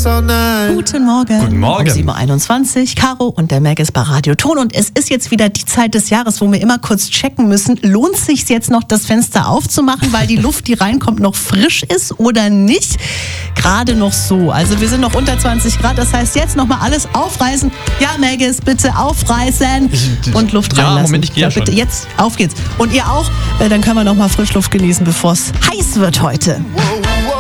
all night. Guten Morgen. Guten Morgen. Um 7.21 Uhr, Caro und der Mac ist bei Radio Ton. Und es ist jetzt wieder die Zeit des Jahres, wo wir immer kurz checken müssen, lohnt es sich jetzt noch, das Fenster aufzumachen, weil die Luft, die reinkommt, noch frisch ist oder nicht? Gerade noch so. Also wir sind noch unter 20 Grad, das heißt jetzt nochmal alles aufreißen. Ja, Maggis, bitte aufreißen und Luft reinlassen. Ja, Moment, ich gehe ja bitte, schon. jetzt, auf geht's. Und ihr auch, dann können wir nochmal Frischluft genießen, bevor es heiß wird heute.